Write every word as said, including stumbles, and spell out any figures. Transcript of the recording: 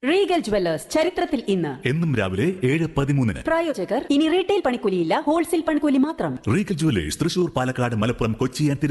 Regal jewellers ചരിത്രത്തിൽ ഇന്ന് എന്നും രാവിലെ ഏഴ് പതിമൂന്നിന്. പ്രായോജകർ ഇനി റീറ്റെയിൽ പണിക്കൂലിയില്ല, ഹോൾസെയിൽ പണിക്കൂലി മാത്രം. Regal jewellers Thrissur, Palakkad, Malappuram, Kochi and